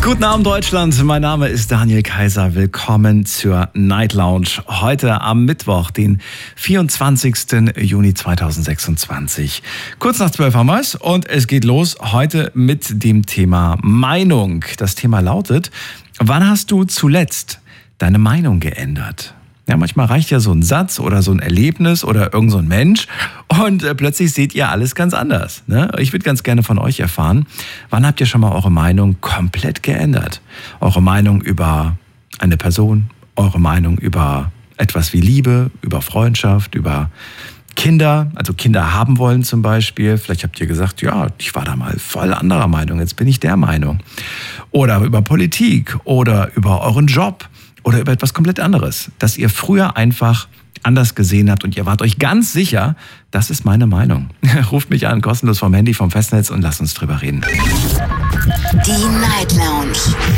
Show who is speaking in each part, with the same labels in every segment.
Speaker 1: Guten Abend Deutschland, mein Name ist Daniel Kaiser. Willkommen zur Night Lounge. Heute am Mittwoch, den 24. Juni 2026. Kurz nach 12 haben wir es und es geht los heute mit dem Thema Meinung. Das Thema lautet, wann hast du zuletzt deine Meinung geändert? Ja, manchmal reicht ja so ein Satz oder so ein Erlebnis oder irgend so ein Mensch und plötzlich seht ihr alles ganz anders. Ne? Ich würde ganz gerne von euch erfahren, wann habt ihr schon mal eure Meinung komplett geändert? Eure Meinung über eine Person, eure Meinung über etwas wie Liebe, über Freundschaft, über Kinder, also Kinder haben wollen zum Beispiel. Vielleicht habt ihr gesagt, ja, ich war da mal voll anderer Meinung, jetzt bin ich der Meinung. Oder über Politik oder über euren Job. Oder über etwas komplett anderes, das ihr früher einfach anders gesehen habt und ihr wart euch ganz sicher, das ist meine Meinung. Ruft mich an, kostenlos vom Handy, vom Festnetz und lasst uns drüber reden.
Speaker 2: Die Night Lounge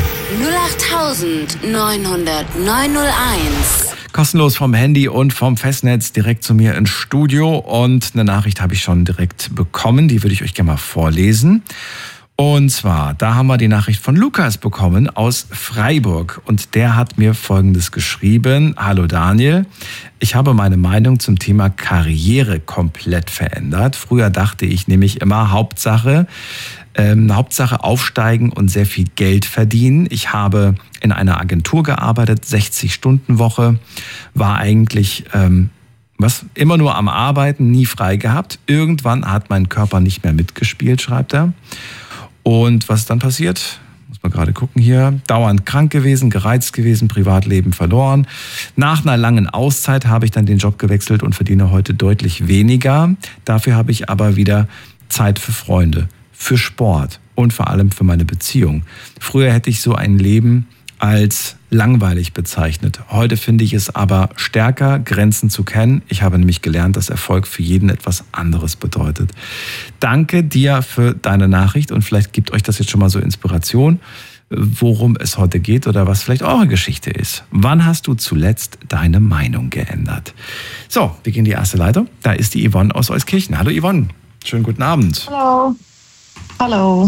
Speaker 2: 08900901.
Speaker 1: Kostenlos vom Handy und vom Festnetz direkt zu mir ins Studio und eine Nachricht habe ich schon direkt bekommen, die würde ich euch gerne mal vorlesen. Und zwar, da haben wir die Nachricht von Lukas bekommen aus Freiburg und der hat mir Folgendes geschrieben. Hallo Daniel, ich habe meine Meinung zum Thema Karriere komplett verändert. Früher dachte ich nämlich immer, Hauptsache aufsteigen und sehr viel Geld verdienen. Ich habe in einer Agentur gearbeitet, 60-Stunden-Woche, war eigentlich immer nur am Arbeiten, nie frei gehabt. Irgendwann hat mein Körper nicht mehr mitgespielt, schreibt er. Und was ist dann passiert? Muss man gerade gucken hier. Dauernd krank gewesen, gereizt gewesen, Privatleben verloren. Nach einer langen Auszeit habe ich dann den Job gewechselt und verdiene heute deutlich weniger. Dafür habe ich aber wieder Zeit für Freunde, für Sport und vor allem für meine Beziehung. Früher hätte ich so ein Leben als langweilig bezeichnet. Heute finde ich es aber stärker, Grenzen zu kennen. Ich habe nämlich gelernt, dass Erfolg für jeden etwas anderes bedeutet. Danke dir für deine Nachricht und vielleicht gibt euch das jetzt schon mal so Inspiration, worum es heute geht oder was vielleicht eure Geschichte ist. Wann hast du zuletzt deine Meinung geändert? So, wir gehen in die erste Leitung. Da ist die Yvonne aus Euskirchen. Hallo Yvonne, schönen guten Abend.
Speaker 3: Hallo. Hallo.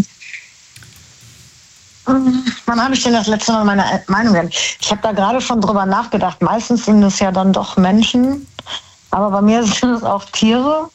Speaker 3: Wann habe ich denn das letzte Mal meine Meinung geändert? Ich habe da gerade schon drüber nachgedacht. Meistens sind es ja dann doch Menschen, aber bei mir sind es auch Tiere.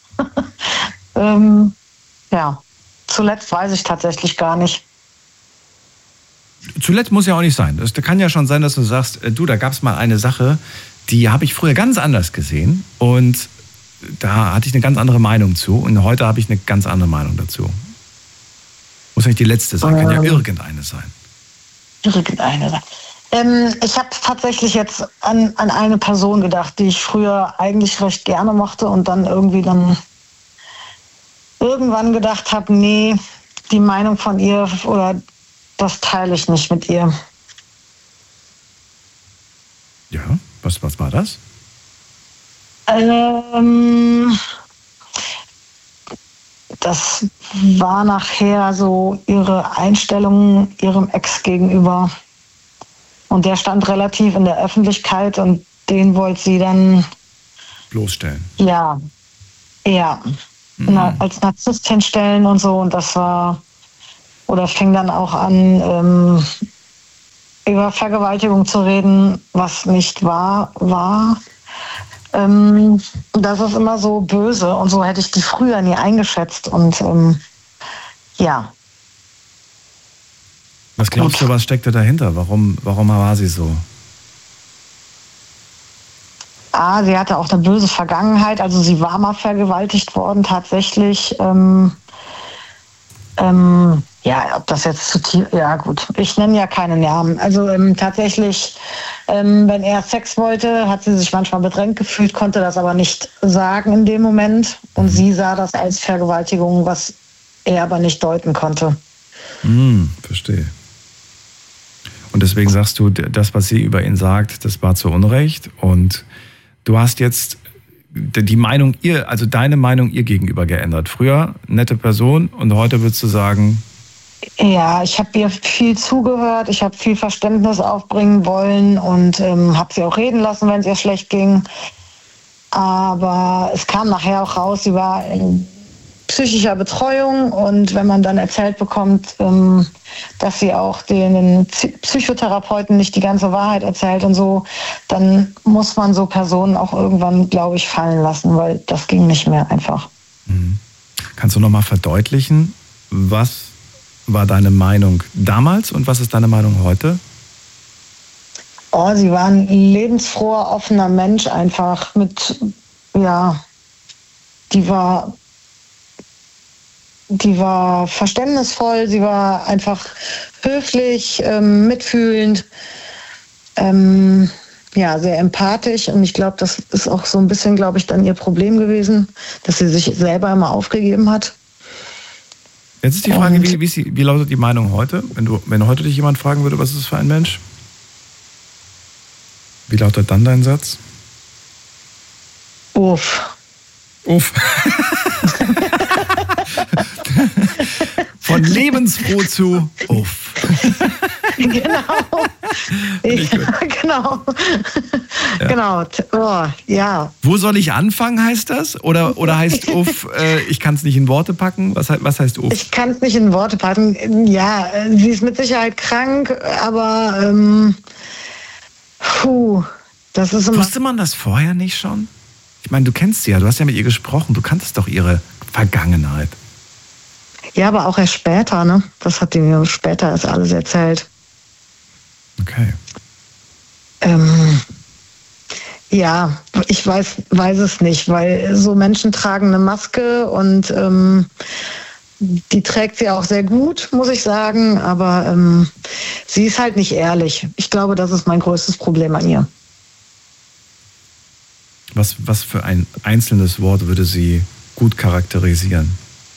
Speaker 3: Ja, zuletzt weiß ich tatsächlich gar nicht.
Speaker 1: Zuletzt muss ja auch nicht sein. Das kann ja schon sein, dass du sagst, da gab es mal eine Sache, die habe ich früher ganz anders gesehen und da hatte ich eine ganz andere Meinung zu und heute habe ich eine ganz andere Meinung dazu. Muss nicht die letzte sein, kann ja irgendeine sein.
Speaker 3: Irgendeine sein. Ich habe tatsächlich jetzt an eine Person gedacht, die ich früher eigentlich recht gerne mochte und dann irgendwann gedacht habe, nee, die Meinung von ihr oder das teile ich nicht mit ihr.
Speaker 1: Ja, was war das?
Speaker 3: Das war nachher so ihre Einstellung ihrem Ex gegenüber. Und der stand relativ in der Öffentlichkeit und den wollte sie dann
Speaker 1: bloßstellen.
Speaker 3: Ja. Als Narzisst hinstellen und so. Und das fing dann auch an, über Vergewaltigung zu reden, was nicht wahr war. Das ist immer so böse und so hätte ich die früher nie eingeschätzt und ja.
Speaker 1: Was glaubst du, was steckte dahinter? Warum war sie so?
Speaker 3: Sie hatte auch eine böse Vergangenheit, also sie war mal vergewaltigt worden tatsächlich. Ja, ob das jetzt zu tief... Ja gut, ich nenne ja keinen Namen. Also tatsächlich, wenn er Sex wollte, hat sie sich manchmal bedrängt gefühlt, konnte das aber nicht sagen in dem Moment. Und sie sah das als Vergewaltigung, was er aber nicht deuten konnte.
Speaker 1: Verstehe. Und deswegen sagst du, das, was sie über ihn sagt, das war zu Unrecht. Und du hast jetzt die Meinung also deine Meinung ihr gegenüber geändert. Früher nette Person und heute würdest du sagen...
Speaker 3: Ja, ich habe ihr viel zugehört, ich habe viel Verständnis aufbringen wollen und habe sie auch reden lassen, wenn es ihr schlecht ging. Aber es kam nachher auch raus, sie war in psychischer Betreuung und wenn man dann erzählt bekommt, dass sie auch den Psychotherapeuten nicht die ganze Wahrheit erzählt und so, dann muss man so Personen auch irgendwann, glaube ich, fallen lassen, weil das ging nicht mehr einfach.
Speaker 1: Kannst du nochmal verdeutlichen, was war deine Meinung damals und was ist deine Meinung heute?
Speaker 3: Oh, sie war ein lebensfroher, offener Mensch einfach die war verständnisvoll, sie war einfach höflich, mitfühlend, sehr empathisch und ich glaube, das ist auch so ein bisschen, glaube ich, dann ihr Problem gewesen, dass sie sich selber immer aufgegeben hat.
Speaker 1: Jetzt ist die Frage, wie lautet die Meinung heute? Wenn heute dich jemand fragen würde, was ist das für ein Mensch? Wie lautet dann dein Satz?
Speaker 3: Uff.
Speaker 1: Von lebensfroh zu uff.
Speaker 3: Genau. Genau.
Speaker 1: Ja.
Speaker 3: Genau. Oh, ja.
Speaker 1: Wo soll ich anfangen, heißt das? Oder heißt uff, ich kann es nicht in Worte packen? Was heißt uff?
Speaker 3: Ich kann es nicht in Worte packen. Ja, sie ist mit Sicherheit krank, aber das ist immer...
Speaker 1: Wusste man das vorher nicht schon? Ich meine, du kennst sie ja, du hast ja mit ihr gesprochen, du kanntest doch ihre Vergangenheit.
Speaker 3: Ja, aber auch erst später, ne? Das hat die mir später erst alles erzählt.
Speaker 1: Okay.
Speaker 3: Ja, ich weiß es nicht, weil so Menschen tragen eine Maske und die trägt sie auch sehr gut, muss ich sagen, aber sie ist halt nicht ehrlich. Ich glaube, das ist mein größtes Problem an ihr.
Speaker 1: Was für ein einzelnes Wort würde sie gut charakterisieren?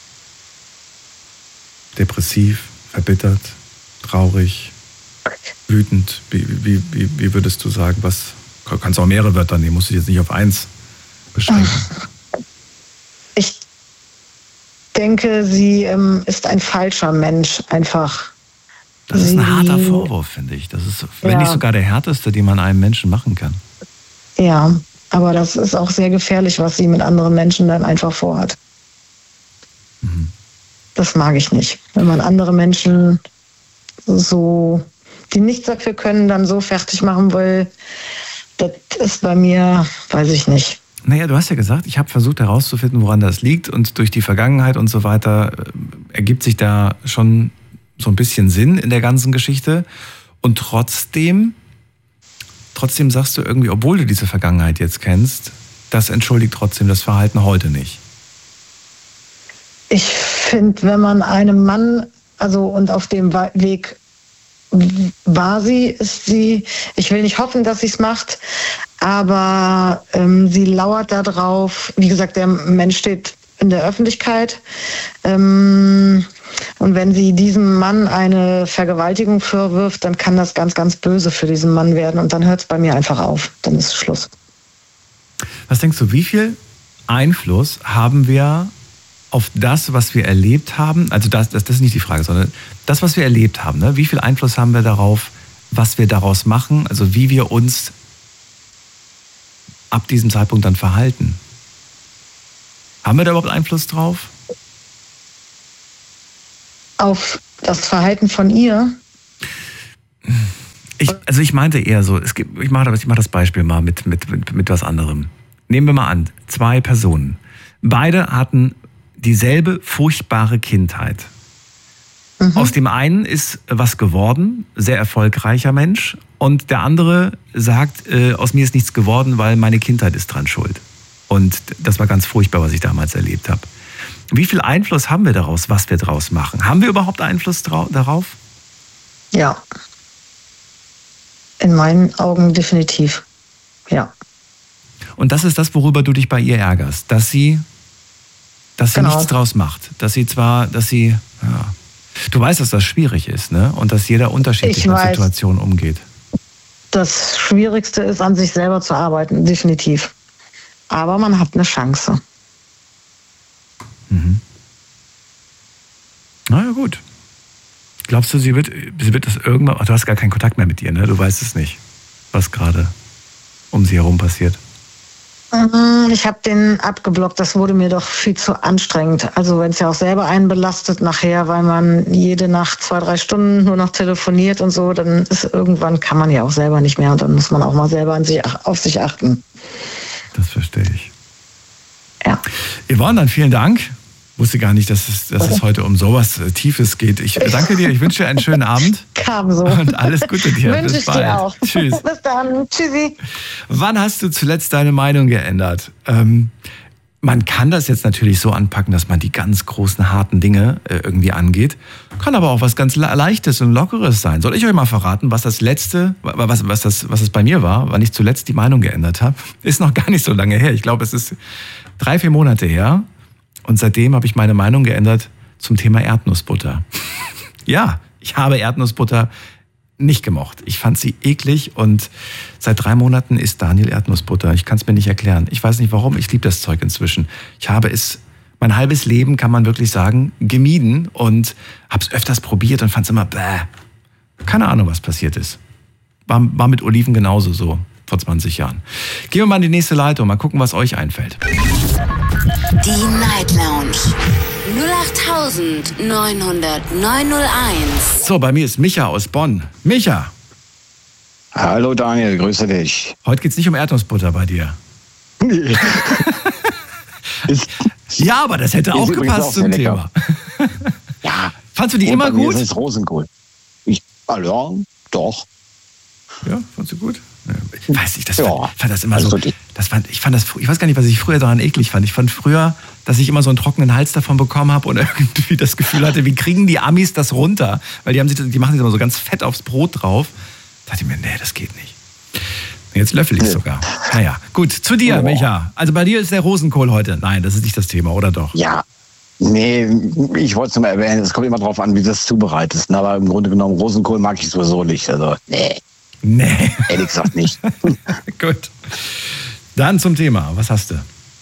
Speaker 1: Depressiv, verbittert, traurig, wütend. Wie würdest du sagen? Kannst auch mehrere Wörter nehmen, musst du jetzt nicht auf eins beschränken.
Speaker 3: Ich denke, sie ist ein falscher Mensch, einfach.
Speaker 1: Das ist ein harter Vorwurf, finde ich. Das ist, wenn nicht sogar der härteste, den man einem Menschen machen kann.
Speaker 3: Ja, aber das ist auch sehr gefährlich, was sie mit anderen Menschen dann einfach vorhat.
Speaker 1: Mhm.
Speaker 3: Das mag ich nicht. Wenn man andere Menschen so, die nichts dafür können, dann so fertig machen will, das ist bei mir, weiß ich nicht.
Speaker 1: Naja, du hast ja gesagt, ich habe versucht herauszufinden, woran das liegt und durch die Vergangenheit und so weiter ergibt sich da schon so ein bisschen Sinn in der ganzen Geschichte und trotzdem sagst du irgendwie, obwohl du diese Vergangenheit jetzt kennst, das entschuldigt trotzdem das Verhalten heute nicht.
Speaker 3: Ich finde, wenn man einem Mann, und auf dem Weg ist sie, ich will nicht hoffen, dass sie es macht, aber sie lauert da drauf. Wie gesagt, der Mensch steht in der Öffentlichkeit. Und wenn sie diesem Mann eine Vergewaltigung vorwirft, dann kann das ganz, ganz böse für diesen Mann werden. Und dann hört es bei mir einfach auf. Dann ist Schluss.
Speaker 1: Was denkst du, wie viel Einfluss haben wir auf das, was wir erlebt haben? Also das ist nicht die Frage, sondern das, was wir erlebt haben. Ne? Wie viel Einfluss haben wir darauf, was wir daraus machen? Also wie wir uns ab diesem Zeitpunkt dann verhalten? Haben wir da überhaupt Einfluss drauf?
Speaker 3: Auf das Verhalten von ihr?
Speaker 1: Ich meinte eher so, ich mache das Beispiel mal mit was anderem. Nehmen wir mal an, 2 Personen. Beide hatten dieselbe furchtbare Kindheit. Mhm. Aus dem einen ist was geworden, sehr erfolgreicher Mensch, und der andere sagt, aus mir ist nichts geworden, weil meine Kindheit ist dran schuld. Und das war ganz furchtbar, was ich damals erlebt habe. Wie viel Einfluss haben wir daraus, was wir daraus machen? Haben wir überhaupt Einfluss darauf?
Speaker 3: Ja. In meinen Augen definitiv. Ja.
Speaker 1: Und das ist das, worüber du dich bei ihr ärgerst, dass sie nichts draus macht. Du weißt, dass das schwierig ist, ne? Und dass jeder unterschiedlich mit Situationen umgeht.
Speaker 3: Das Schwierigste ist, an sich selber zu arbeiten, definitiv. Aber man hat eine Chance.
Speaker 1: Mhm. Na ja, gut. Glaubst du, sie wird das irgendwann... Ach, du hast gar keinen Kontakt mehr mit ihr, ne? Du weißt es nicht, was gerade um sie herum passiert.
Speaker 3: Ich habe den abgeblockt, das wurde mir doch viel zu anstrengend. Also wenn es ja auch selber einen belastet nachher, weil man jede Nacht 2-3 Stunden nur noch telefoniert und so, dann ist irgendwann kann man ja auch selber nicht mehr und dann muss man auch mal selber auf sich achten.
Speaker 1: Das verstehe ich.
Speaker 3: Ja.
Speaker 1: Yvonne, dann vielen Dank. Wusste gar nicht, dass es heute um sowas Tiefes geht. Ich danke dir, ich wünsche dir einen schönen Abend.
Speaker 3: Kam so.
Speaker 1: Und alles Gute dir.
Speaker 3: Wünsche ich dir auch.
Speaker 1: Tschüss.
Speaker 3: Bis dann. Tschüssi.
Speaker 1: Wann hast du zuletzt deine Meinung geändert? Man kann das jetzt natürlich so anpacken, dass man die ganz großen, harten Dinge irgendwie angeht. Kann aber auch was ganz Leichtes und Lockeres sein. Soll ich euch mal verraten, was das bei mir war, wann ich zuletzt die Meinung geändert habe? Ist noch gar nicht so lange her. Ich glaube, es ist 3-4 Monate her. Und seitdem habe ich meine Meinung geändert zum Thema Erdnussbutter. Ja, ich habe Erdnussbutter nicht gemocht. Ich fand sie eklig und seit 3 Monaten isst Daniel Erdnussbutter. Ich kann es mir nicht erklären. Ich weiß nicht warum, ich liebe das Zeug inzwischen. Ich habe es mein halbes Leben, kann man wirklich sagen, gemieden und habe es öfters probiert und fand es immer bäh. Keine Ahnung, was passiert ist. War mit Oliven genauso so vor 20 Jahren. Gehen wir mal in die nächste Leitung, mal gucken, was euch einfällt.
Speaker 2: Die Night Lounge 08900901.
Speaker 1: So, bei mir ist Micha aus Bonn. Micha.
Speaker 4: Hallo Daniel, grüße dich.
Speaker 1: Heute geht es nicht um Erdnussbutter bei dir. Ja, aber das hätte auch gepasst zum Thema.
Speaker 4: Ja.
Speaker 1: Fandst du die immer gut?
Speaker 4: Das ist Rosenkohl. Ja, doch.
Speaker 1: Ja, fandst du gut? Ich weiß nicht, fand das immer
Speaker 4: also
Speaker 1: so. Ich weiß gar nicht, was ich früher daran eklig fand. Ich fand früher, dass ich immer so einen trockenen Hals davon bekommen habe und irgendwie das Gefühl hatte, wie kriegen die Amis das runter? Weil die machen sich immer so ganz fett aufs Brot drauf. Da dachte ich mir, nee, das geht nicht. Jetzt löffel ich sogar. Naja, gut, zu dir, Micha. Also bei dir ist der Rosenkohl heute. Nein, das ist nicht das Thema, oder doch?
Speaker 4: Ja, nee, ich wollte es nur mal erwähnen, es kommt immer drauf an, wie du das zubereitest. Aber im Grunde genommen, Rosenkohl mag ich sowieso nicht. Also, nee. Ehrlich gesagt nicht.
Speaker 1: Gut. Dann zum Thema. Was hast du?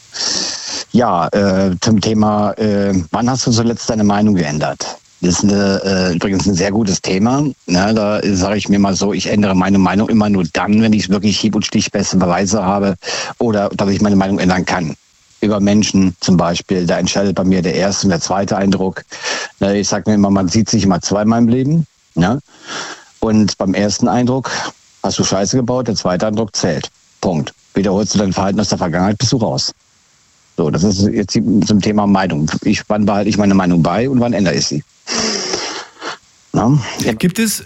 Speaker 4: Ja, zum Thema, wann hast du zuletzt deine Meinung geändert? Das ist übrigens ein sehr gutes Thema. Ne, da sage ich mir mal so, ich ändere meine Meinung immer nur dann, wenn ich wirklich hieb- und stichfeste Beweise habe oder dass ich meine Meinung ändern kann. Über Menschen zum Beispiel, da entscheidet bei mir der erste und der zweite Eindruck. Ich sage mir immer, man sieht sich immer zweimal im Leben. Ne? Und beim ersten Eindruck hast du Scheiße gebaut, der zweite Eindruck zählt. Punkt. Wiederholst du dein Verhalten aus der Vergangenheit, bist du raus. So, das ist jetzt zum Thema Meinung. Wann behalte ich meine Meinung bei und wann ändere ich sie? Na?
Speaker 1: Gibt es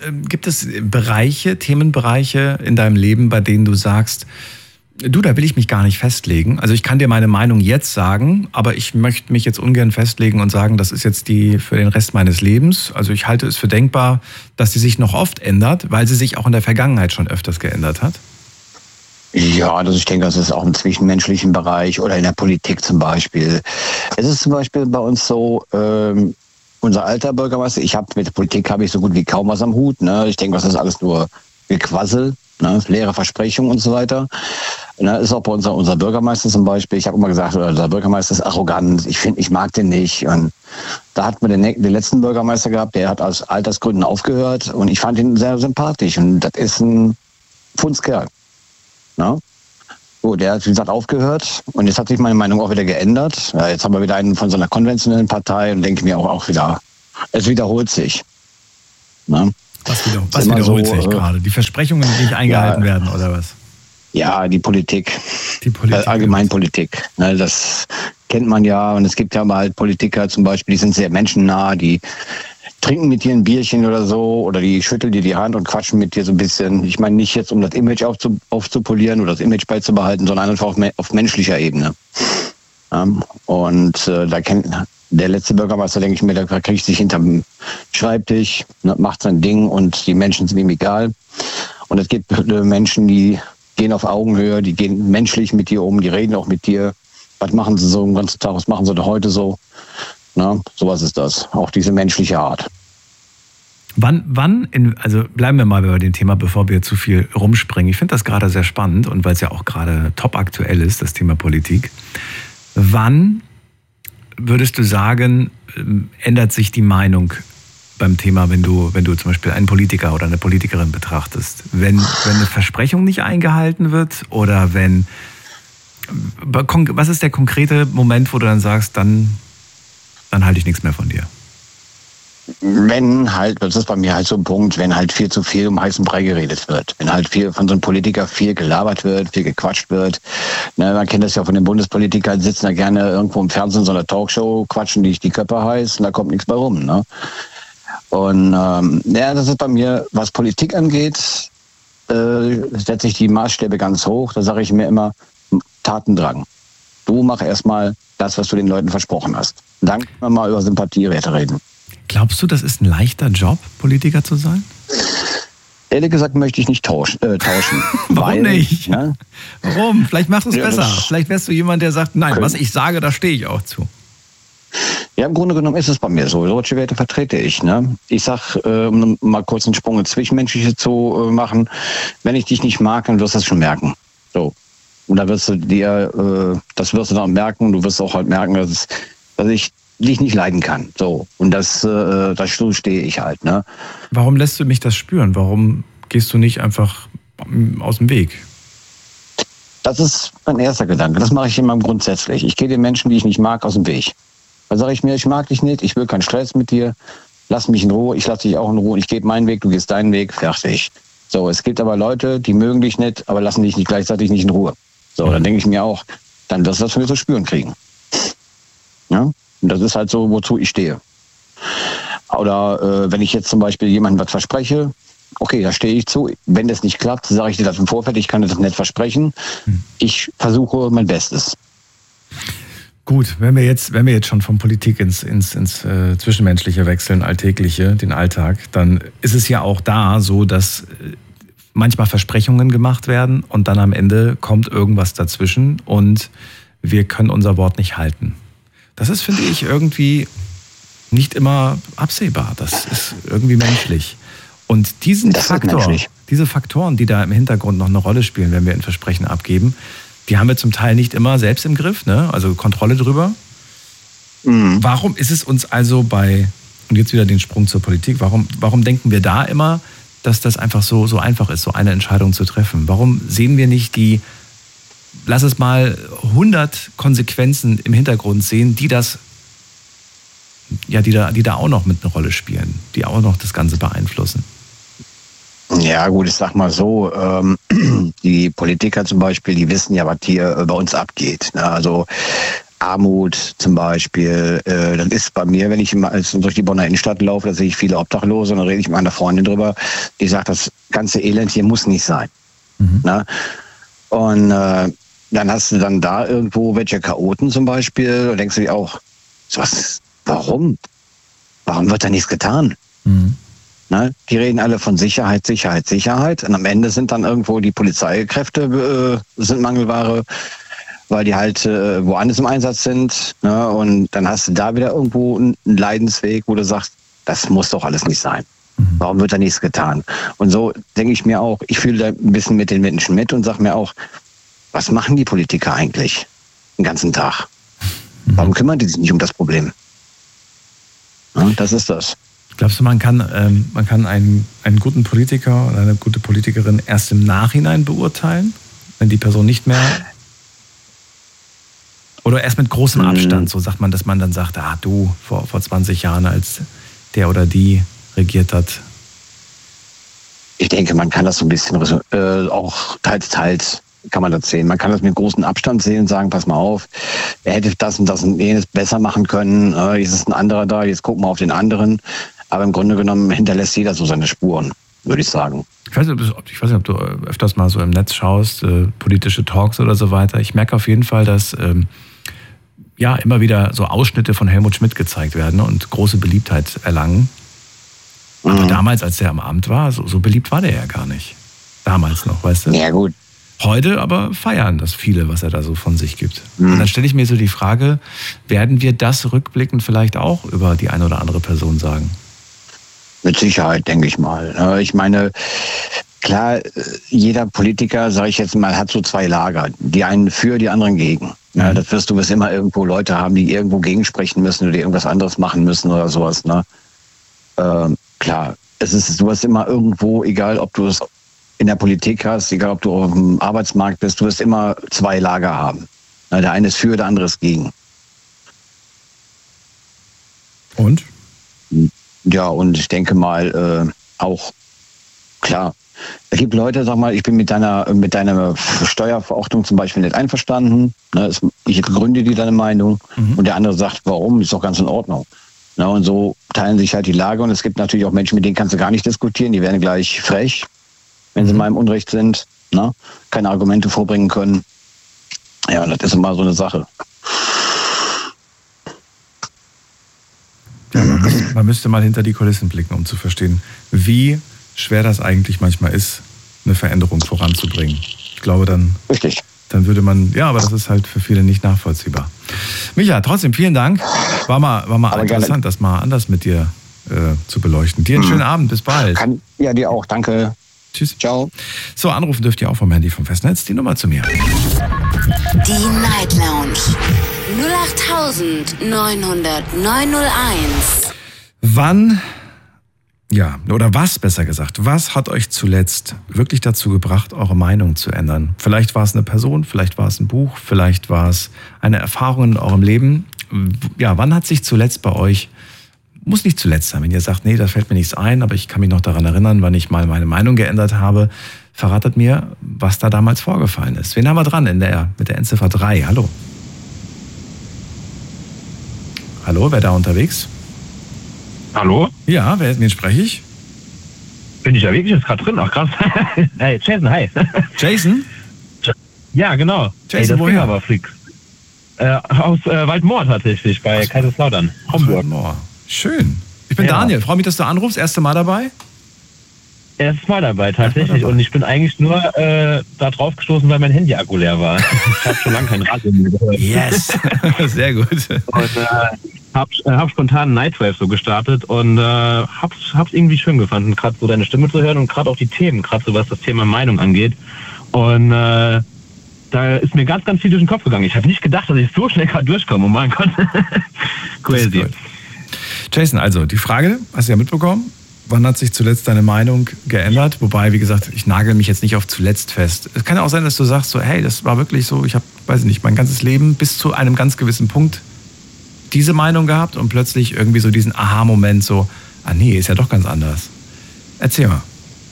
Speaker 1: Themenbereiche in deinem Leben, bei denen du sagst, da will ich mich gar nicht festlegen. Also ich kann dir meine Meinung jetzt sagen, aber ich möchte mich jetzt ungern festlegen und sagen, das ist jetzt die für den Rest meines Lebens. Also ich halte es für denkbar, dass sie sich noch oft ändert, weil sie sich auch in der Vergangenheit schon öfters geändert hat.
Speaker 4: Ja, also ich denke, das ist auch im zwischenmenschlichen Bereich oder in der Politik zum Beispiel. Es ist zum Beispiel bei uns so, unser alter Bürgermeister, mit der Politik habe ich so gut wie kaum was am Hut. Ne? Ich denke, das ist alles nur Gequassel, ne? Leere Versprechungen und so weiter. Ne? Ist auch bei unser Bürgermeister zum Beispiel. Ich habe immer gesagt, unser Bürgermeister ist arrogant. Ich mag den nicht. Und da hat man den letzten Bürgermeister gehabt, der hat aus Altersgründen aufgehört. Und ich fand ihn sehr sympathisch. Und das ist ein Fundskerl. Ne? So, der hat, wie gesagt, aufgehört. Und jetzt hat sich meine Meinung auch wieder geändert. Ja, jetzt haben wir wieder einen von so einer konventionellen Partei und denke mir auch wieder, es wiederholt sich. Ne?
Speaker 1: Was wiederholt sich gerade? Die Versprechungen, die nicht eingehalten werden, oder was?
Speaker 4: Ja, die Politik. Allgemeinpolitik. Ne, das kennt man ja. Und es gibt ja mal halt Politiker zum Beispiel, die sind sehr menschennah, die trinken mit dir ein Bierchen oder so, oder die schütteln dir die Hand und quatschen mit dir so ein bisschen. Ich meine nicht jetzt, um das Image aufzupolieren oder das Image beizubehalten, sondern einfach auf menschlicher Ebene. Ja, und der letzte Bürgermeister, denke ich mir, der kriegt sich hinterm Schreibtisch, macht sein Ding und die Menschen sind ihm egal. Und es gibt Menschen, die gehen auf Augenhöhe, die gehen menschlich mit dir um, die reden auch mit dir. Was machen sie so den ganzen Tag, was machen sie da heute so? Na, sowas ist das. Auch diese menschliche Art.
Speaker 1: Also bleiben wir mal bei dem Thema, bevor wir zu viel rumspringen. Ich finde das gerade sehr spannend und weil es ja auch gerade top aktuell ist, das Thema Politik. Wann würdest du sagen, ändert sich die Meinung beim Thema, wenn du zum Beispiel einen Politiker oder eine Politikerin betrachtest? Wenn eine Versprechung nicht eingehalten wird oder wenn Was ist der konkrete Moment, wo du dann sagst, dann halte ich nichts mehr von dir?
Speaker 4: Wenn halt, das ist bei mir halt so ein Punkt, wenn halt viel zu viel um heißen Brei geredet wird. Wenn halt viel von so einem Politiker viel gelabert wird, viel gequatscht wird. Ne, man kennt das ja von den Bundespolitikern, sitzen da gerne irgendwo im Fernsehen in so einer Talkshow, quatschen die Köpfe heiß und da kommt nichts bei rum. Ne? Und das ist bei mir, was Politik angeht, setze ich die Maßstäbe ganz hoch. Da sage ich mir immer, Tatendrang. Du mach erstmal das, was du den Leuten versprochen hast. Dann können wir mal über Sympathiewerte reden.
Speaker 1: Glaubst du, das ist ein leichter Job, Politiker zu sein?
Speaker 4: Ehrlich gesagt möchte ich nicht tauschen.
Speaker 1: Warum nicht? Ne? Warum? Vielleicht machst du es besser. Vielleicht wärst du jemand, der sagt, nein, was ich sage, da stehe ich auch zu.
Speaker 4: Ja, im Grunde genommen ist es bei mir so. Solche Werte vertrete ich. Ne? Ich sag, um mal kurz einen Sprung ins Zwischenmenschliche zu machen, wenn ich dich nicht mag, dann wirst du es schon merken. So. Und da wirst du das wirst du dann merken. Du wirst auch halt merken, dass ich dich nicht leiden kann. So. Und das stehe ich halt. Ne?
Speaker 1: Warum lässt du mich das spüren? Warum gehst du nicht einfach aus dem Weg?
Speaker 4: Das ist mein erster Gedanke. Das mache ich immer grundsätzlich. Ich gehe den Menschen, die ich nicht mag, aus dem Weg. Dann sage ich mir, ich mag dich nicht, ich will keinen Stress mit dir, lass mich in Ruhe, ich lasse dich auch in Ruhe, ich gehe meinen Weg, du gehst deinen Weg, fertig. So, es gibt aber Leute, die mögen dich nicht, aber lassen dich nicht gleichzeitig nicht in Ruhe. So, dann denke ich mir auch, dann wirst du das von mir zu spüren kriegen. Ja? Und das ist halt so, wozu ich stehe. Oder wenn ich jetzt zum Beispiel jemandem was verspreche, okay, da stehe ich zu. Wenn das nicht klappt, sage ich dir das im Vorfeld, ich kann das nicht versprechen. Ich versuche mein Bestes.
Speaker 1: Gut, wenn wir jetzt schon von Politik ins Zwischenmenschliche wechseln, Alltägliche, den Alltag, dann ist es ja auch da so, dass manchmal Versprechungen gemacht werden und dann am Ende kommt irgendwas dazwischen und wir können unser Wort nicht halten. Das ist, finde ich, irgendwie nicht immer absehbar. Das ist irgendwie menschlich. Und diese Faktoren, die da im Hintergrund noch eine Rolle spielen, wenn wir ein Versprechen abgeben, die haben wir zum Teil nicht immer selbst im Griff, ne? Also Kontrolle drüber. Mhm. Warum ist es uns also und jetzt wieder den Sprung zur Politik, warum denken wir da immer, dass das einfach so einfach ist, so eine Entscheidung zu treffen? Warum sehen wir nicht lass es mal 100 Konsequenzen im Hintergrund sehen, die da auch noch mit eine Rolle spielen, die auch noch das Ganze beeinflussen?
Speaker 4: Ja gut, ich sag mal so, die Politiker zum Beispiel, die wissen ja, was hier bei uns abgeht. Ne? Also Armut zum Beispiel, das ist bei mir, wenn ich durch die Bonner Innenstadt laufe, da sehe ich viele Obdachlose und dann rede ich mit einer Freundin drüber, die sagt, das ganze Elend hier muss nicht sein. Mhm. Ne? Und dann hast du dann da irgendwo welche Chaoten zum Beispiel und denkst du dir auch, warum? Warum wird da nichts getan? Mhm. Ne? Die reden alle von Sicherheit, Sicherheit, Sicherheit. Und am Ende sind dann irgendwo die Polizeikräfte sind Mangelware, weil die halt woanders im Einsatz sind. Ne? Und dann hast du da wieder irgendwo einen Leidensweg, wo du sagst, das muss doch alles nicht sein. Warum wird da nichts getan? Und so denke ich mir auch, ich fühle da ein bisschen mit den Menschen mit und sage mir auch, was machen die Politiker eigentlich den ganzen Tag? Warum kümmern die sich nicht um das Problem? Ja, das ist das.
Speaker 1: Glaubst du, man kann einen guten Politiker oder eine gute Politikerin erst im Nachhinein beurteilen, wenn die Person nicht mehr... Oder erst mit großem Abstand, so sagt man, dass man dann sagt, du, vor 20 Jahren, als der oder die regiert hat?
Speaker 4: Ich denke, man kann das so ein bisschen auch teils kann man das sehen. Man kann das mit großem Abstand sehen und sagen, pass mal auf, er hätte das und jenes besser machen können, jetzt ist ein anderer da, jetzt gucken wir auf den anderen. Aber im Grunde genommen hinterlässt jeder so seine Spuren, würde ich sagen. Ich weiß nicht, ob du öfters mal so im Netz schaust, politische Talks oder so weiter. Ich merke auf jeden Fall, dass immer wieder so Ausschnitte von Helmut Schmidt gezeigt werden und große Beliebtheit erlangen. Aber damals, als der am Amt war, so beliebt war der ja gar nicht. Damals noch, weißt du? Ja, gut. Heute aber feiern das viele, was er da so von sich gibt. Und dann stelle ich mir so die Frage, werden wir das rückblickend vielleicht auch über die eine oder andere Person sagen? Mit Sicherheit, denke ich mal. Ich meine, klar, jeder Politiker, sage ich jetzt mal, hat so zwei Lager. Die einen für, die anderen gegen. Ja, das du wirst immer irgendwo Leute haben, die irgendwo gegensprechen müssen oder die irgendwas anderes machen müssen oder sowas. Ne? Klar, du hast immer irgendwo, egal ob du es in der Politik hast, egal ob du auf dem Arbeitsmarkt bist, du wirst immer zwei Lager haben. Der eine ist für, der andere ist gegen.
Speaker 1: Und?
Speaker 4: Ja, und ich denke mal auch, klar, es gibt Leute, sag mal, ich bin mit deiner Steuerverordnung zum Beispiel nicht einverstanden. Ich begründe dir deine Meinung und der andere sagt, warum, ist doch ganz in Ordnung. Und so teilen sich halt die Lage und es gibt natürlich auch Menschen, mit denen kannst du gar nicht diskutieren, die werden gleich frech, wenn sie mal im Unrecht sind, keine Argumente vorbringen können. Ja, das ist immer so eine Sache.
Speaker 1: Ja, man müsste mal hinter die Kulissen blicken, um zu verstehen, wie schwer das eigentlich manchmal ist, eine Veränderung voranzubringen. Ich glaube, dann würde man, ja, aber das ist halt für viele nicht nachvollziehbar. Micha, trotzdem vielen Dank. War mal interessant, gerne, das mal anders mit dir zu beleuchten. Dir einen schönen Abend, bis bald.
Speaker 4: Ja, dir auch, danke.
Speaker 1: Tschüss.
Speaker 4: Ciao.
Speaker 1: So, anrufen dürft ihr auch vom Handy vom Festnetz. Die Nummer zu mir.
Speaker 2: Die Night Lounge 08900901.
Speaker 1: Wann, ja, oder was besser gesagt, was hat euch zuletzt wirklich dazu gebracht, eure Meinung zu ändern? Vielleicht war es eine Person, vielleicht war es ein Buch, vielleicht war es eine Erfahrung in eurem Leben. Ja, wann hat sich zuletzt bei euch, muss nicht zuletzt sein, wenn ihr sagt, nee, da fällt mir nichts ein, aber ich kann mich noch daran erinnern, wann ich mal meine Meinung geändert habe. Verratet mir, was da damals vorgefallen ist. Wen haben wir dran mit der Endziffer 3? Hallo. Hallo, wer da unterwegs?
Speaker 5: Hallo?
Speaker 1: Ja, wen spreche ich?
Speaker 5: Bin ich ja wirklich jetzt gerade drin? Ach krass. Hey, Jason, hi.
Speaker 1: Jason?
Speaker 5: Ja, genau.
Speaker 1: Jason, woher?
Speaker 5: Aber Freak. Aus Waldmoor tatsächlich, bei Kaiserslautern, Homburg.
Speaker 1: Waldmoor. Schön. Ich bin Daniel, freue mich, dass du anrufst. Erste Mal dabei?
Speaker 5: Erstes Mal dabei, tatsächlich. Und ich bin eigentlich nur da drauf gestoßen, weil mein Handy-Akku leer war. Ich habe schon lange kein Radio mehr gehört.
Speaker 1: Yes, sehr gut.
Speaker 5: Und hab spontan Nightwave so gestartet und hab's irgendwie schön gefunden, gerade so deine Stimme zu hören und gerade auch die Themen, gerade so was das Thema Meinung angeht. Und da ist mir ganz, ganz viel durch den Kopf gegangen. Ich habe nicht gedacht, dass ich so schnell gerade durchkomme. Oh mein Gott. Crazy.
Speaker 1: Jason, also die Frage, hast du ja mitbekommen, wann hat sich zuletzt deine Meinung geändert? Wobei, wie gesagt, ich nagel mich jetzt nicht auf zuletzt fest. Es kann ja auch sein, dass du sagst so, hey, das war wirklich so, ich habe, weiß ich nicht, mein ganzes Leben bis zu einem ganz gewissen Punkt diese Meinung gehabt und plötzlich irgendwie so diesen Aha-Moment so, nee, ist ja doch ganz anders. Erzähl mal.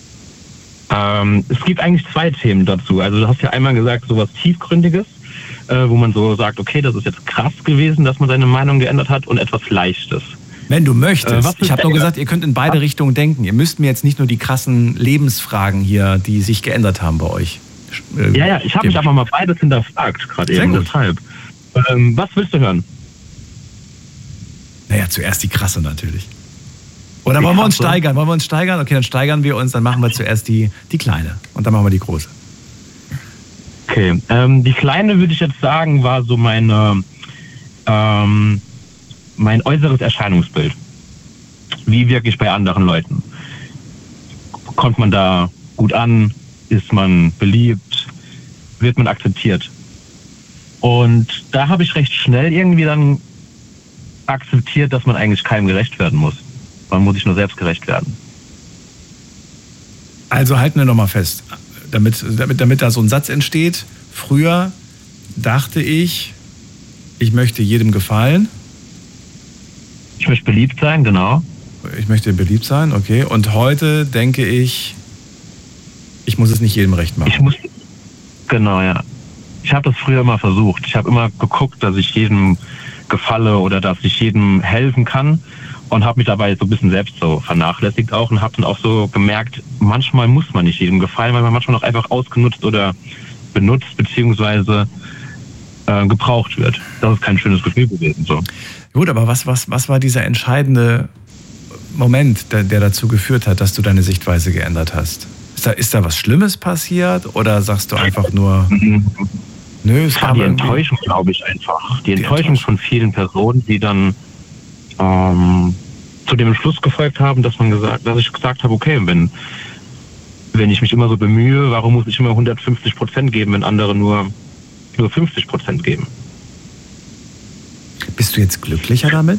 Speaker 5: Es gibt eigentlich zwei Themen dazu. Also du hast ja einmal gesagt, so was Tiefgründiges, wo man so sagt, okay, das ist jetzt krass gewesen, dass man seine Meinung geändert hat, und etwas Leichtes.
Speaker 1: Wenn du möchtest. Ich habe nur gesagt, ihr könnt in beide Richtungen denken. Ihr müsst mir jetzt nicht nur die krassen Lebensfragen hier, die sich geändert haben bei euch.
Speaker 5: Ja, ich habe mich einfach mal beides hinterfragt, gerade eben. Deshalb. Was willst du hören?
Speaker 1: Naja, zuerst die krasse natürlich. Oder wollen wir uns steigern? Okay, dann steigern wir uns, dann machen wir zuerst die kleine und dann machen wir die große.
Speaker 5: Okay, die kleine, würde ich jetzt sagen, war so mein äußeres Erscheinungsbild. Wie wirklich bei anderen Leuten. Kommt man da gut an? Ist man beliebt? Wird man akzeptiert? Und da habe ich recht schnell irgendwie dann akzeptiert, dass man eigentlich keinem gerecht werden muss. Man muss sich nur selbst gerecht werden.
Speaker 1: Also halten wir nochmal fest, damit da so ein Satz entsteht. Früher dachte ich möchte jedem gefallen.
Speaker 5: Ich möchte beliebt sein, genau.
Speaker 1: Ich möchte beliebt sein, okay. Und heute denke ich muss es nicht jedem recht machen.
Speaker 5: Genau, ja. Ich habe das früher mal versucht. Ich habe immer geguckt, dass ich jedem gefalle oder dass ich jedem helfen kann, und habe mich dabei so ein bisschen selbst so vernachlässigt auch und habe dann auch so gemerkt, manchmal muss man nicht jedem gefallen, weil man manchmal noch einfach ausgenutzt oder benutzt beziehungsweise gebraucht wird. Das ist kein schönes Gefühl gewesen. So.
Speaker 1: Gut, aber was war dieser entscheidende Moment, der dazu geführt hat, dass du deine Sichtweise geändert hast? Ist da was Schlimmes passiert oder sagst du einfach nur, nö, es
Speaker 5: war die Enttäuschung, glaube ich, einfach. Die Enttäuschung von vielen Personen, die dann zu dem Entschluss gefolgt haben, dass ich gesagt habe, okay, wenn ich mich immer so bemühe, warum muss ich immer 150% geben, wenn andere nur 50% geben?
Speaker 1: Bist du jetzt glücklicher damit?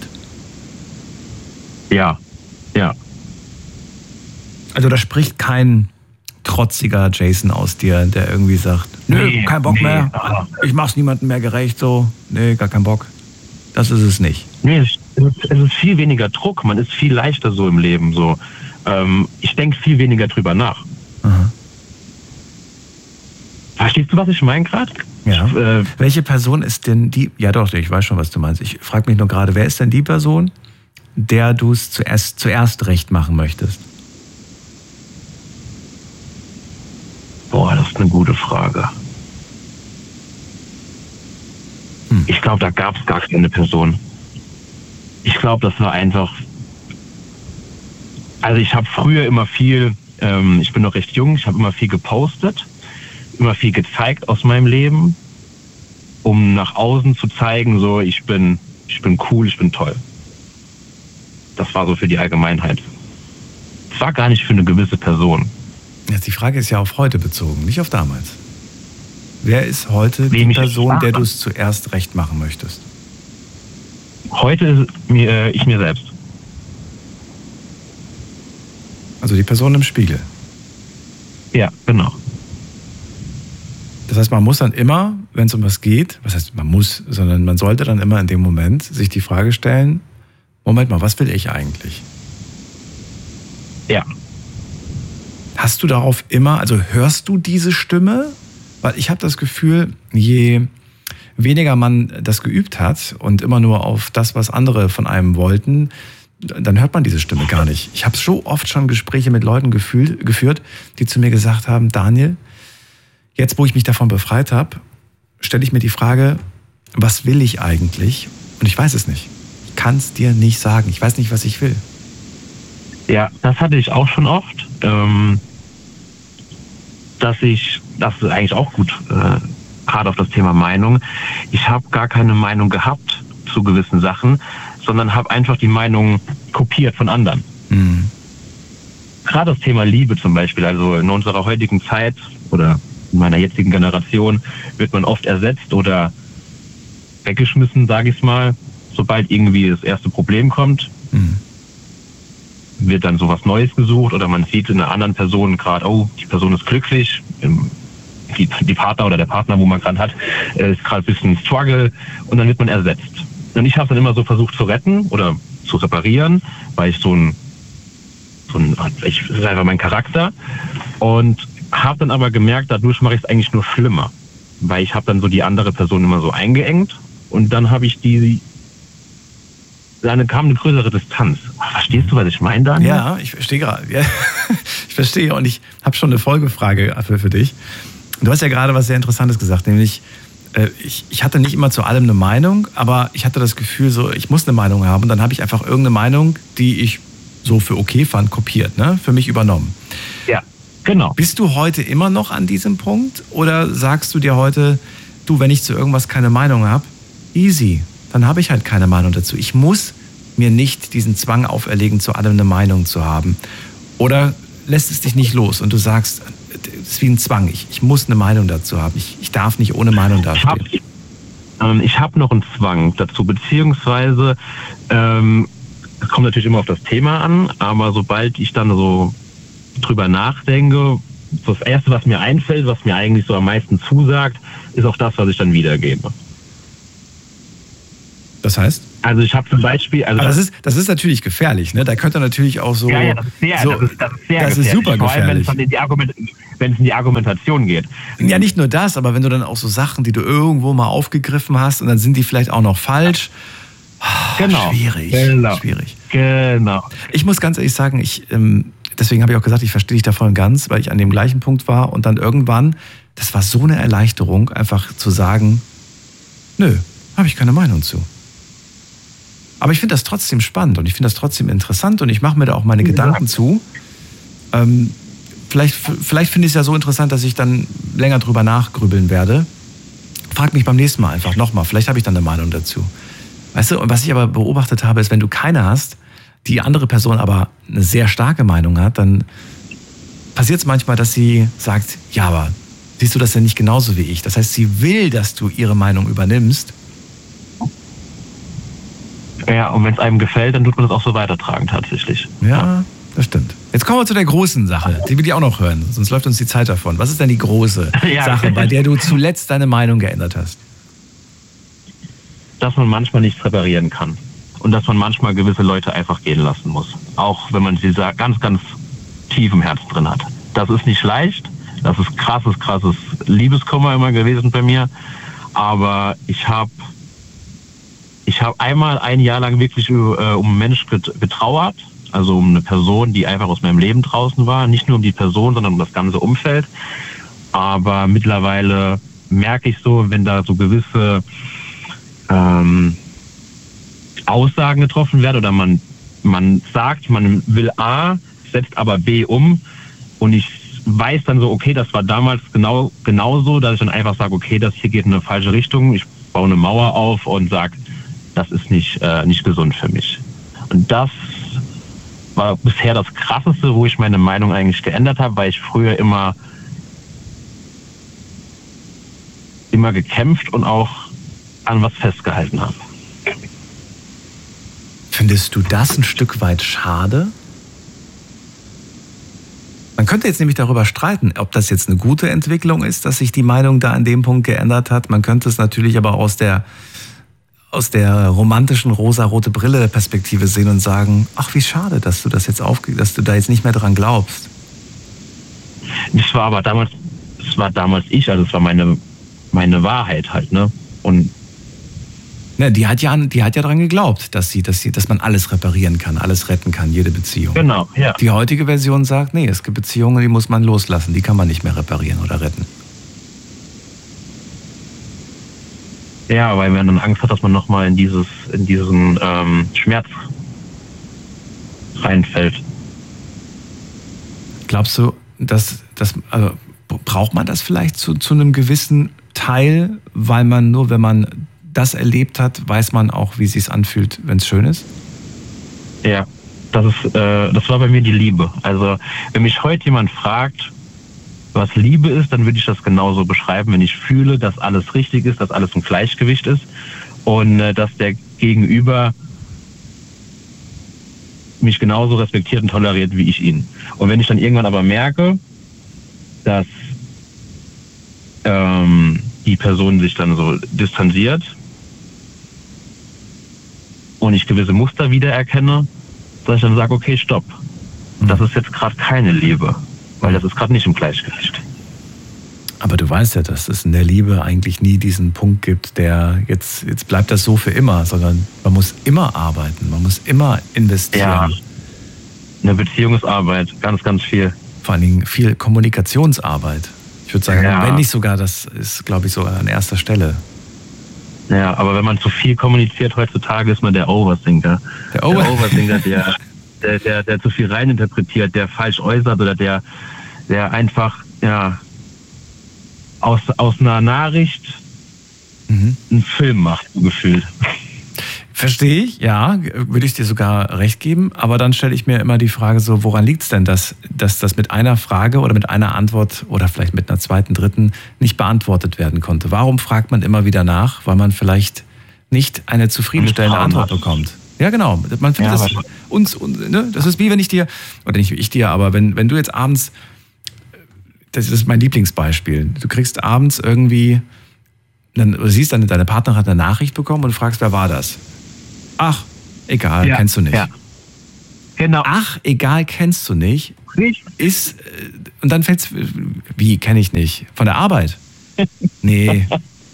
Speaker 5: Ja.
Speaker 1: Also da spricht kein trotziger Jason aus dir, der irgendwie sagt, nö, kein Bock mehr, ich mach's niemandem mehr gerecht, so, nee, gar keinen Bock. Das ist es nicht.
Speaker 5: Nee, es ist viel weniger Druck, man ist viel leichter so im Leben, so. Ich denke viel weniger drüber nach.
Speaker 1: Aha.
Speaker 5: Verstehst du, was ich meine gerade?
Speaker 1: Ja. Welche Person ist denn die, ja doch, ich weiß schon, was du meinst. Ich frage mich nur gerade, wer ist denn die Person, der du es zuerst recht machen möchtest?
Speaker 5: Boah, das ist eine gute Frage. Ich glaube, da gab es gar keine Person. Ich glaube, das war einfach... Also ich habe früher immer viel, ich bin noch recht jung, ich habe immer viel gepostet, immer viel gezeigt aus meinem Leben, um nach außen zu zeigen, so ich bin cool, ich bin toll. Das war so für die Allgemeinheit. Es war gar nicht für eine gewisse Person.
Speaker 1: Jetzt die Frage ist ja auf heute bezogen, nicht auf damals. Wer ist heute die Person, der du es zuerst recht machen möchtest?
Speaker 5: Heute ist ich mir selbst.
Speaker 1: Also die Person im Spiegel?
Speaker 5: Ja, genau.
Speaker 1: Das heißt, man muss dann immer, wenn es um was geht, was heißt man muss, sondern man sollte dann immer in dem Moment sich die Frage stellen, Moment mal, was will ich eigentlich?
Speaker 5: Ja.
Speaker 1: Hast du darauf immer, also hörst du diese Stimme? Weil ich habe das Gefühl, je weniger man das geübt hat und immer nur auf das, was andere von einem wollten, dann hört man diese Stimme gar nicht. Ich habe so oft schon Gespräche mit Leuten geführt, die zu mir gesagt haben, Daniel, jetzt wo ich mich davon befreit habe, stelle ich mir die Frage, was will ich eigentlich? Und ich weiß es nicht. Ich kann es dir nicht sagen. Ich weiß nicht, was ich will.
Speaker 5: Ja, das hatte ich auch schon oft. Das ist eigentlich auch gut, gerade auf das Thema Meinung. Ich habe gar keine Meinung gehabt zu gewissen Sachen, sondern habe einfach die Meinung kopiert von anderen. Mhm. Gerade das Thema Liebe zum Beispiel, also in unserer heutigen Zeit oder in meiner jetzigen Generation wird man oft ersetzt oder weggeschmissen, sage ich mal, sobald irgendwie das erste Problem kommt. Mhm. Wird dann sowas Neues gesucht oder man sieht in einer anderen Person gerade, oh, die Person ist glücklich, die Partner oder der Partner, wo man gerade hat, ist gerade ein bisschen Struggle und dann wird man ersetzt. Und ich habe dann immer so versucht zu retten oder zu reparieren, weil ich das ist einfach mein Charakter und habe dann aber gemerkt, dadurch mache ich es eigentlich nur schlimmer, weil ich habe dann so die andere Person immer so eingeengt und dann habe ich dann kam eine größere Distanz. Verstehst du, was ich meine, Daniel?
Speaker 1: Ja, ich verstehe gerade. Ja, ich verstehe und ich habe schon eine Folgefrage für dich. Du hast ja gerade was sehr Interessantes gesagt, nämlich ich hatte nicht immer zu allem eine Meinung, aber ich hatte das Gefühl, so ich muss eine Meinung haben und dann habe ich einfach irgendeine Meinung, die ich so für okay fand, kopiert, ne? Für mich übernommen.
Speaker 5: Ja, genau.
Speaker 1: Bist du heute immer noch an diesem Punkt oder sagst du dir heute, du, wenn ich zu irgendwas keine Meinung habe, easy, dann habe ich halt keine Meinung dazu. Ich muss mir nicht diesen Zwang auferlegen, zu allem eine Meinung zu haben. Oder lässt es dich nicht los und du sagst, es ist wie ein Zwang, ich muss eine Meinung dazu haben. Ich darf nicht ohne Meinung dastehen.
Speaker 5: Ich habe noch einen Zwang dazu, beziehungsweise es kommt natürlich immer auf das Thema an, aber sobald ich dann so drüber nachdenke, das Erste, was mir einfällt, was mir eigentlich so am meisten zusagt, ist auch das, was ich dann wiedergebe.
Speaker 1: Das heißt?
Speaker 5: Also ich habe zum Beispiel...
Speaker 1: Aber das ist natürlich gefährlich, ne? Da könnte natürlich auch so...
Speaker 5: Ja, das ist sehr gefährlich.
Speaker 1: Ist super
Speaker 5: gefährlich. Vor allem, wenn es in die Argumentation geht.
Speaker 1: Ja, nicht nur das, aber wenn du dann auch so Sachen, die du irgendwo mal aufgegriffen hast und dann sind die vielleicht auch noch falsch.
Speaker 5: Genau.
Speaker 1: Schwierig.
Speaker 5: Genau.
Speaker 1: Ich muss ganz ehrlich sagen, deswegen habe ich auch gesagt, ich verstehe dich davon ganz, weil ich an dem gleichen Punkt war und dann irgendwann, das war so eine Erleichterung, einfach zu sagen, nö, habe ich keine Meinung zu. Aber ich finde das trotzdem spannend und ich finde das trotzdem interessant und ich mache mir da auch meine Gedanken zu. Vielleicht finde ich es ja so interessant, dass ich dann länger drüber nachgrübeln werde. Frag mich beim nächsten Mal einfach nochmal, vielleicht habe ich dann eine Meinung dazu. Weißt du, und was ich aber beobachtet habe, ist, wenn du keine hast, die andere Person aber eine sehr starke Meinung hat, dann passiert es manchmal, dass sie sagt, ja, aber siehst du das denn nicht genauso wie ich? Das heißt, sie will, dass du ihre Meinung übernimmst.
Speaker 5: Ja, und wenn es einem gefällt, dann tut man das auch so weitertragen tatsächlich.
Speaker 1: Ja, Das stimmt. Jetzt kommen wir zu der großen Sache. Die will ich auch noch hören, sonst läuft uns die Zeit davon. Was ist denn die große Sache, bei der du zuletzt deine Meinung geändert hast?
Speaker 5: Dass man manchmal nichts reparieren kann. Und dass man manchmal gewisse Leute einfach gehen lassen muss. Auch wenn man sie ganz, ganz tief im Herzen drin hat. Das ist nicht leicht. Das ist krasses Liebeskummer immer gewesen bei mir. Aber ich habe einmal ein Jahr lang wirklich um einen Mensch getrauert. Also um eine Person, die einfach aus meinem Leben draußen war. Nicht nur um die Person, sondern um das ganze Umfeld. Aber mittlerweile merke ich so, wenn da so gewisse Aussagen getroffen werden oder man sagt, man will A, setzt aber B um und ich weiß dann so, okay, das war damals genauso, dass ich dann einfach sage, okay, das hier geht in eine falsche Richtung, ich baue eine Mauer auf und sage, das ist nicht gesund für mich. Und das war bisher das Krasseste, wo ich meine Meinung eigentlich geändert habe, weil ich früher immer gekämpft und auch an was festgehalten habe.
Speaker 1: Findest du das ein Stück weit schade? Man könnte jetzt nämlich darüber streiten, ob das jetzt eine gute Entwicklung ist, dass sich die Meinung da an dem Punkt geändert hat. Man könnte es natürlich aber aus der romantischen rosa-rote Brille-Perspektive sehen und sagen, ach, wie schade, dass du das jetzt dass du da jetzt nicht mehr dran glaubst.
Speaker 5: Das war damals ich, also es war meine Wahrheit halt, ne? Und
Speaker 1: ja, die hat ja dran geglaubt, dass man alles reparieren kann, alles retten kann, jede Beziehung.
Speaker 5: Genau, ja.
Speaker 1: Die heutige Version sagt, nee, es gibt Beziehungen, die muss man loslassen, die kann man nicht mehr reparieren oder retten.
Speaker 5: Ja, weil man dann Angst hat, dass man nochmal in diesen Schmerz reinfällt.
Speaker 1: Glaubst du, also braucht man das vielleicht zu einem gewissen Teil, weil wenn man das erlebt hat, weiß man auch, wie es sich anfühlt, wenn es schön ist?
Speaker 5: Ja, das war bei mir die Liebe. Also wenn mich heute jemand fragt, was Liebe ist, dann würde ich das genauso beschreiben, wenn ich fühle, dass alles richtig ist, dass alles im Gleichgewicht ist und dass der Gegenüber mich genauso respektiert und toleriert wie ich ihn. Und wenn ich dann irgendwann aber merke, dass die Person sich dann so distanziert und ich gewisse Muster wiedererkenne, dass ich dann sage, okay, stopp. Das ist jetzt gerade keine Liebe, weil das ist gerade nicht im Gleichgewicht.
Speaker 1: Aber du weißt ja, dass es in der Liebe eigentlich nie diesen Punkt gibt, der jetzt bleibt das so für immer, sondern man muss immer arbeiten, man muss immer investieren.
Speaker 5: Ja, eine Beziehung ist Arbeit, ganz, ganz viel.
Speaker 1: Vor allen Dingen viel Kommunikationsarbeit. Ich würde sagen, wenn nicht sogar, das ist, glaube ich, sogar an erster Stelle.
Speaker 5: Ja, aber wenn man zu viel kommuniziert heutzutage, ist man der Overthinker. Der Overthinker, der zu viel reininterpretiert, der falsch äußert oder der einfach aus einer Nachricht einen Film macht, so gefühlt.
Speaker 1: Verstehe ich, ja, würde ich dir sogar recht geben. Aber dann stelle ich mir immer die Frage so, woran liegt es denn, dass das mit einer Frage oder mit einer Antwort oder vielleicht mit einer zweiten, dritten nicht beantwortet werden konnte? Warum fragt man immer wieder nach? Weil man vielleicht nicht eine zufriedenstellende Antwort bekommt. Ja, genau. Man findet das ist wie wenn ich dir, oder nicht ich dir, aber wenn du jetzt abends, das ist mein Lieblingsbeispiel, du kriegst abends irgendwie, du siehst, deine Partnerin hat eine Nachricht bekommen und du fragst, wer war das? Ach, egal, kennst du nicht. Ja.
Speaker 5: Genau.
Speaker 1: Ach, egal, kennst du nicht. Ist, und dann fällt's, wie, kenne ich nicht? Von der Arbeit? Nee.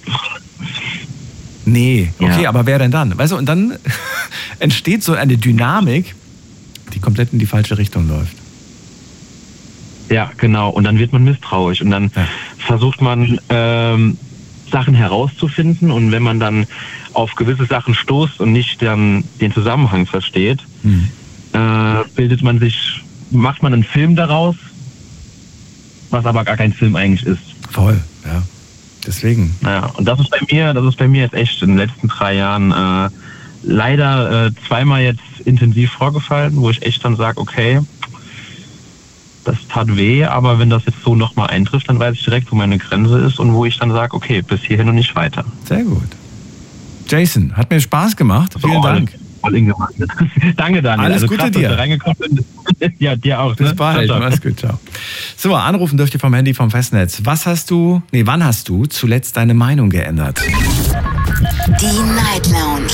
Speaker 1: Okay, aber wer denn dann? Weißt du, und dann entsteht so eine Dynamik, die komplett in die falsche Richtung läuft.
Speaker 5: Ja, genau. Und dann wird man misstrauisch und dann versucht man Sachen herauszufinden und wenn man dann auf gewisse Sachen stoßt und nicht dann den Zusammenhang versteht, macht man einen Film daraus, was aber gar kein Film eigentlich ist.
Speaker 1: Voll, ja. Deswegen.
Speaker 5: Ja, und das ist bei mir jetzt echt in den letzten 3 Jahren leider zweimal jetzt intensiv vorgefallen, wo ich echt dann sage, okay, das tat weh, aber wenn das jetzt so nochmal eintrifft, dann weiß ich direkt, wo meine Grenze ist und wo ich dann sage, okay, bis hierhin und nicht weiter.
Speaker 1: Sehr gut. Jason, hat mir Spaß gemacht. Vielen Dank.
Speaker 5: voll ingewandelt. Danke, Daniel.
Speaker 1: Alles Gute
Speaker 5: krass,
Speaker 1: dir.
Speaker 5: Dass du reingekommen bist. Ja, dir auch.
Speaker 1: Bis
Speaker 5: Ne?
Speaker 1: bald.
Speaker 5: Ciao, ciao.
Speaker 1: Mach's gut, ciao. So, anrufen dürft ihr vom Handy vom Festnetz. Wann hast du zuletzt deine Meinung geändert?
Speaker 2: Die Night Lounge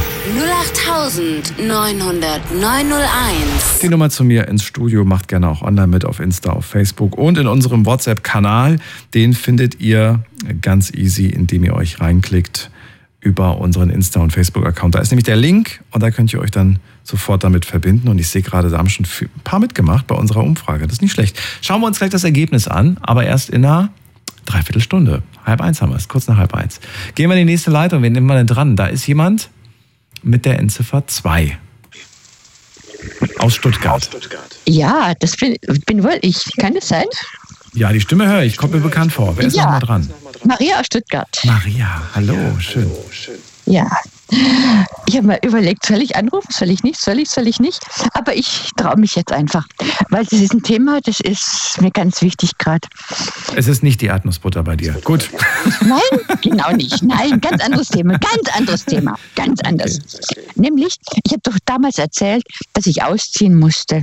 Speaker 2: 08900901.
Speaker 1: Die Nummer zu mir ins Studio, macht gerne auch online mit auf Insta, auf Facebook und in unserem WhatsApp-Kanal. Den findet ihr ganz easy, indem ihr euch reinklickt über unseren Insta- und Facebook-Account. Da ist nämlich der Link und da könnt ihr euch dann sofort damit verbinden. Und ich sehe gerade, da haben schon ein paar mitgemacht bei unserer Umfrage. Das ist nicht schlecht. Schauen wir uns gleich das Ergebnis an, aber erst in einer Dreiviertelstunde. 12:30 haben wir es, kurz nach 12:30. Gehen wir in die nächste Leitung. Wen nehmen wir denn dran? Da ist jemand mit der Endziffer 2. Aus Stuttgart.
Speaker 6: Ja, das bin wohl ich. Kann das sein?
Speaker 1: Ja, die Stimme höre ich. Kommt mir bekannt vor. Wer ist
Speaker 6: Ja.
Speaker 1: noch mal dran?
Speaker 6: Maria aus Stuttgart.
Speaker 1: Maria, hallo, schön.
Speaker 6: Ja. Ich habe mal überlegt, soll ich anrufen, soll ich nicht? Aber ich traue mich jetzt einfach, weil das ist ein Thema, das ist mir ganz wichtig gerade.
Speaker 1: Es ist nicht die Erdnussbutter bei dir. Gut.
Speaker 6: Nein, genau nicht. Nein, ganz anderes Thema. Ganz anders. Nämlich, ich habe doch damals erzählt, dass ich ausziehen musste.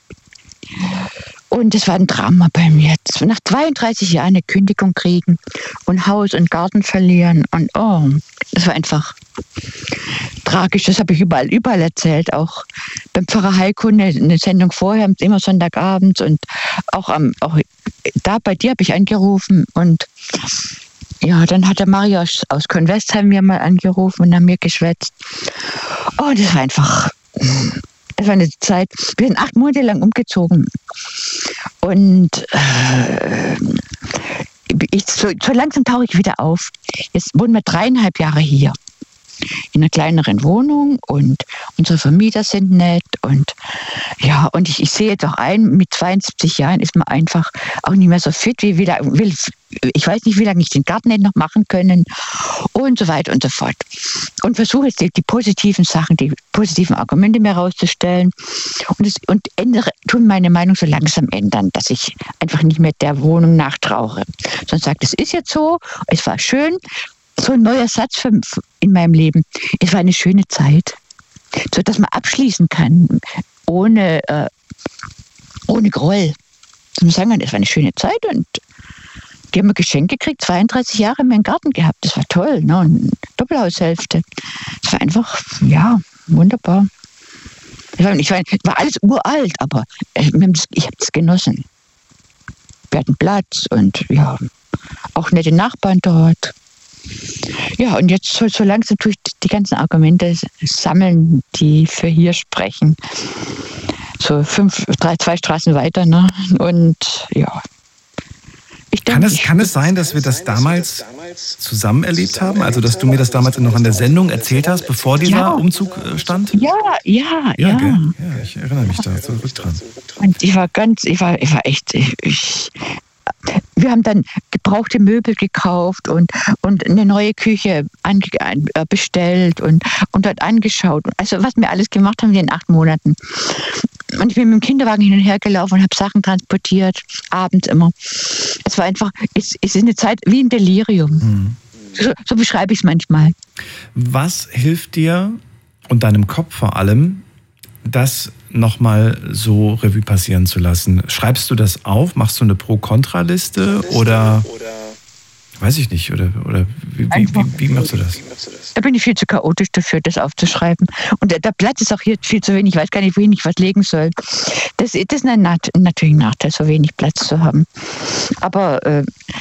Speaker 6: Und es war ein Drama bei mir. Nach 32 Jahren eine Kündigung kriegen und Haus und Garten verlieren. Und das war einfach tragisch. Das habe ich überall erzählt. Auch beim Pfarrer Heiko eine Sendung vorher, immer Sonntagabend. Und auch da bei dir habe ich angerufen. Und ja, dann hat der Mario aus Köln-Westheim mir mal angerufen und an mir geschwätzt. Oh, das war einfach... Es war eine Zeit, wir sind 8 Monate lang umgezogen. Und so langsam tauche ich wieder auf. Jetzt wohnen wir 3,5 Jahre hier. In einer kleineren Wohnung und unsere Vermieter sind nett. Und ja, und ich sehe jetzt auch ein, mit 72 Jahren ist man einfach auch nicht mehr so fit wie wieder. Ich weiß nicht, wie lange ich den Garten hätte noch machen können und so weiter und so fort. Und versuche jetzt die positiven Sachen, die positiven Argumente mir rauszustellen und tun meine Meinung so langsam ändern, dass ich einfach nicht mehr der Wohnung nachtrauere, sondern sage, das ist jetzt so, es war schön. So ein neuer Satz in meinem Leben. Es war eine schöne Zeit, so dass man abschließen kann, ohne Groll. Man sagen kann, es war eine schöne Zeit und die haben mir Geschenke gekriegt, 32 Jahre in meinem Garten gehabt. Das war toll, ne? Und eine Doppelhaushälfte. Es war einfach, ja, wunderbar. War alles uralt, aber ich habe es genossen. Wir hatten Platz und ja, auch nette Nachbarn dort. Ja, und jetzt so langsam tue ich die ganzen Argumente sammeln, die für hier sprechen. So 2 Straßen weiter, ne? Und ja.
Speaker 1: Kann es sein, dass wir das damals zusammen erlebt haben? Also, dass du mir das damals noch an der Sendung erzählt hast, bevor dieser Umzug stand?
Speaker 6: Ja.
Speaker 1: Ja, ich erinnere mich da zurück dran.
Speaker 6: Und ich war echt, wir haben dann gebrauchte Möbel gekauft und eine neue Küche bestellt und dort angeschaut. Also was wir alles gemacht haben in den 8 Monaten. Und ich bin mit dem Kinderwagen hin und her gelaufen und habe Sachen transportiert, abends immer. Es war einfach, es ist eine Zeit wie ein Delirium. Mhm. So beschreibe ich es manchmal. Was
Speaker 1: hilft dir und deinem Kopf vor allem, das nochmal so Revue passieren zu lassen? Schreibst du das auf? Machst du eine Pro-Kontra-Liste? Oder weiß ich nicht. Oder wie machst du das?
Speaker 6: Da bin ich viel zu chaotisch dafür, das aufzuschreiben. Und der Platz ist auch hier viel zu wenig. Ich weiß gar nicht, wohin ich was legen soll. Das ist natürlich ein Nachteil, so wenig Platz zu haben. Aber